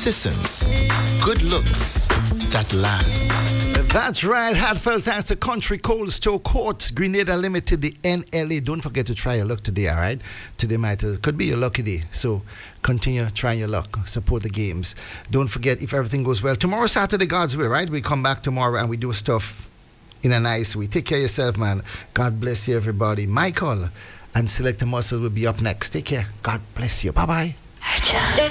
persistence, good looks that last. That's right. Heartfelt thanks to Country Cold Store Court, Grenada Limited, the NLA. Don't forget to try your luck today, all right? Today could be your lucky day. So continue trying your luck. Support the games. Don't forget, if everything goes well, tomorrow, Saturday, God's will, right? We come back tomorrow and we do stuff in a nice way. Take care of yourself, man. God bless you, everybody. Michael and Select the Muscle will be up next. Take care. God bless you. Bye-bye.